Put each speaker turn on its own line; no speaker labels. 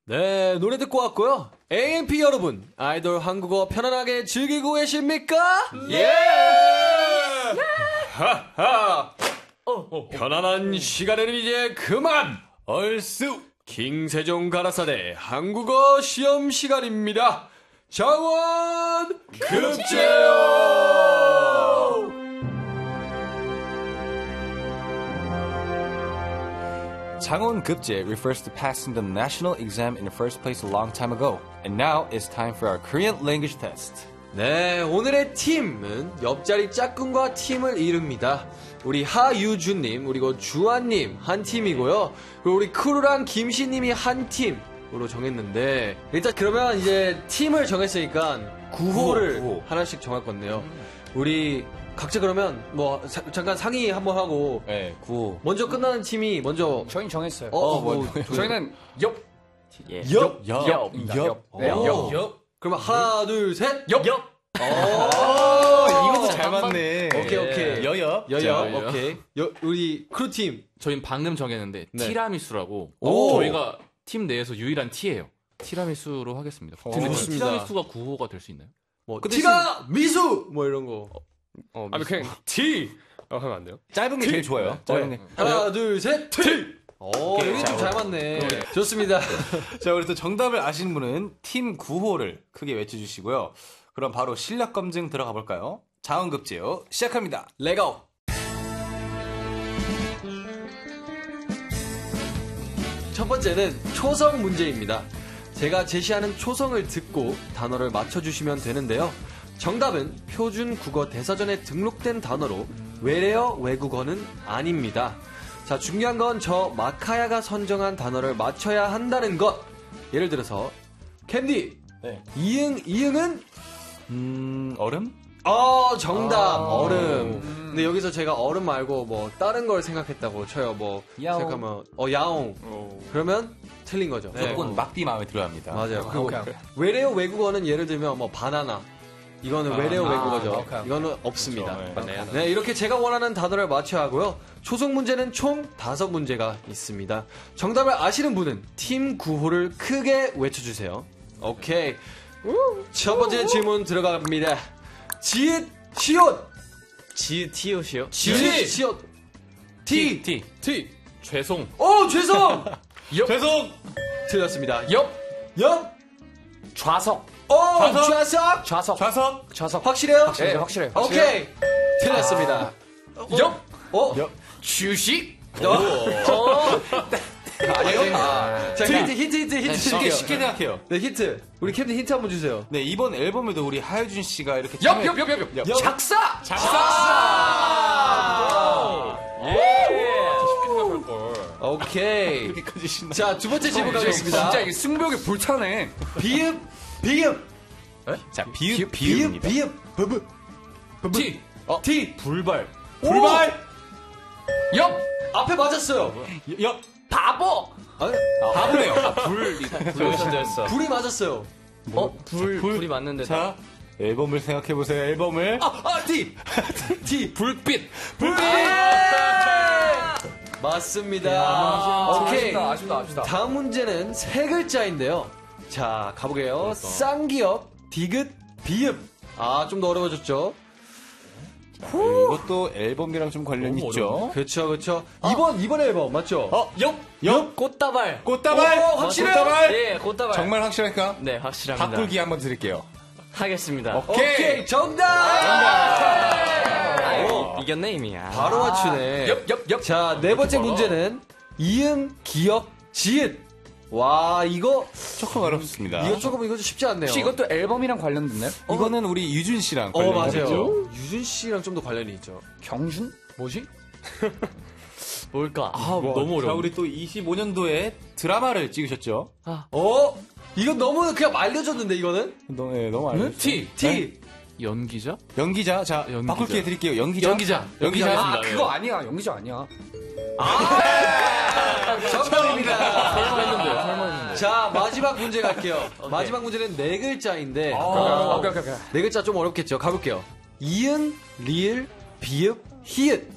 네, 노래 듣고 왔고요. AMP 여러분, 아이돌 한국어 편안하게 즐기고 계십니까? 예! 하하! 편안한 시간에는 이제 그만! 얼쑤! 킹세종 가라사대 한국어 시험 시간입니다. 장원 급제요!
장원 급제 refers to passing the national exam in the first place a long time ago. And now it's time for our Korean language test.
네, 오늘의 팀은 옆자리 짝꿍과 팀을 이룹니다. 우리 하유준님, 그리고 주한님 한 팀이고요. 그리고 우리 크루랑 김씨님이 한 팀으로 정했는데, 일단 그러면 이제 팀을 정했으니까 구호를
구호.
하나씩 정할 건데요. 우리 각자 그러면 뭐 잠깐 상의 한번 하고,
네, 구호.
먼저 끝나는 팀이 먼저.
저희는 정했어요.
저희는
옆.
옆.
옆.
네, 옆.
그러면 하나, 둘, 셋.
옆.
이것도 잘 맞네.
오케이.
여엽.
여엽. 오케이. 우리 크루팀.
저희는 방금 정했는데
네.
티라미수라고
오.
저희가 팀 내에서 유일한 T예요. 티라미수로 하겠습니다. 근데 혹시
좋습니다.
티라미수가 구호가 될 수 있나요?
뭐 티라 미수 뭐 이런 거.
아니 그냥 T 하면 안 돼요?
짧은 게 제일 좋아요. 짧은 게.
하나, 둘, 셋. T. 여기 좀 잘 맞네. 좋습니다.
자, 우리 또 정답을 아시는 분은 팀 구호를 크게 외쳐주시고요. 그럼 바로 실력 검증 들어가 볼까요? 장원 급제요. 시작합니다.
레고. 첫 번째는 초성 문제입니다. 제가 제시하는 초성을 듣고 단어를 맞춰주시면 되는데요. 정답은 표준 국어 대사전에 등록된 단어로 외래어 외국어는 아닙니다. 자, 중요한 건 저 마카야가 선정한 단어를 맞춰야 한다는 것. 예를 들어서 캔디.
네.
이응은
얼음?
정답. 얼음. 근데 여기서 제가 얼음 말고 뭐 다른 걸 생각했다고 쳐요. 뭐
야옹.
생각하면 야옹. 그러면 틀린 거죠.
무조건 막디 마음에 들어야 합니다.
맞아요. 그리고
오케이.
외래어 외국어는 예를 들면 뭐 바나나. 이거는 외래어 외국어죠.
오케이.
이거는 없습니다.
그렇죠.
네, 이렇게 제가 원하는 단어를 맞춰야 하고요. 초성 문제는 총 5문제가 있습니다. 정답을 아시는 분은 팀 구호를 크게 외쳐주세요. 오케이. 첫 번째 질문 들어갑니다. 지읒, 시옷.
지읒 티옷이요?
지읒, 시옷. T.
T. 죄송.
죄송.
죄송!
틀렸습니다.
옆.
좌석.
좌석.
좌석!
확실해요?
네, 확실해요.
오케이. 틀렸습니다.
옆.
주식.
자, 힌트 줄게요.
쉽게 생각해요.
네, 힌트. 우리 캡틴 힌트 한번 주세요.
네, 이번 앨범에도 우리 하유준 씨가 이렇게
옆.
작사.
오케이.
이렇게까지 신나.
자, 두 번째 질문 가겠습니다.
진짜 이게 승벽이 불타네.
비읍.
자, 비읍입니다.
버브.
T.
T.
불발.
옆.
앞에 맞았어요.
옆.
바보.
바보래요.
불이 맞았어요.
불이 맞는데.
자, 앨범을 생각해보세요, 앨범을.
T.
불빛.
맞습니다. 오케이.
아쉽다.
다음 문제는 세 글자인데요. 자, 가보게요. 쌍기역, 디귿, 비읍. 좀 더 어려워졌죠?
이것도 앨범이랑 좀 관련이 있죠.
그렇죠. 이번 앨범 맞죠?
옆.
꽃다발.
확실해요?
꽃다발.
예, 꽃다발.
정말 확실할까?
네, 확실합니다.
바꾸기 한번 드릴게요.
하겠습니다.
오케이, 정답!
이겼네 이미.
바로 맞추네.
옆.
자, 네 번째 문제는 이응, 기역, 지읒. 와, 이거
조금 어렵습니다.
이거 좀 쉽지 않네요.
혹시 이것도 앨범이랑 관련됐나요?
이거는 우리 유준 씨랑 관련이
맞아요.
있죠.
유준 씨랑 좀 더 관련이 있죠.
경준?
뭐지?
뭘까?
너무
자,
어려워.
우리 또 25년도에 드라마를 찍으셨죠.
이거 너무 그냥 말려줬는데 이거는?
너무 알죠.
T.
연기자?
연기자. 자,
연기자.
바꿀 기회 드릴게요. 연기자.
연기자.
아, 그거 아니야. 연기자 아니야.
정답입니다.
설마 했는데.
자, 마지막 문제 갈게요. 마지막 문제는 네 글자인데.
오케이.
네 글자 좀 어렵겠죠. 가볼게요. 이응, 리을, 비읍, 히읗.